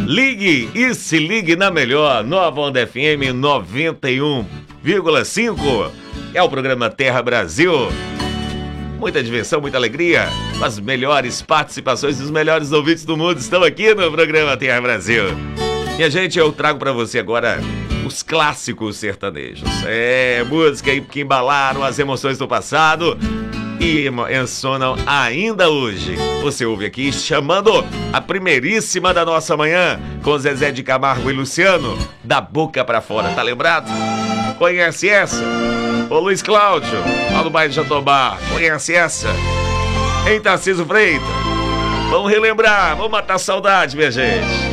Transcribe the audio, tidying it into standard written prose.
Ligue e se ligue na melhor, Nova Onda FM 91,5. É o programa Terra Brasil. Muita diversão, muita alegria. As melhores participações dos melhores ouvintes do mundo estão aqui no programa Terra Brasil. Minha gente, eu trago pra você agora os clássicos sertanejos. Música que embalaram as emoções do passado e emocionam ainda hoje. Você ouve aqui chamando a primeiríssima da nossa manhã, com Zezé de Camargo e Luciano, Da Boca Pra Fora. Tá lembrado? Conhece essa? Ô Luiz Cláudio, lá do bairro de Jatobá, conhece essa? Em Tarcísio Freitas. Vamos relembrar, vamos matar a saudade, minha gente.